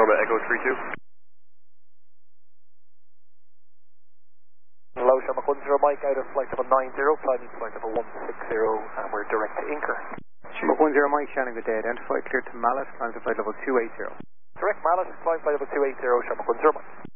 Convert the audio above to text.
Lima Echo 32. Hello, Shamrock 10 Mike, out of flight level 90, climbing flight level 160, and we're direct to Inker. Shamrock 10 Mike, Shannon, good day. Identify clear to Mallet, climb to flight level 280. Direct Mallet, climb flight level 280, Shamrock 10 Mike.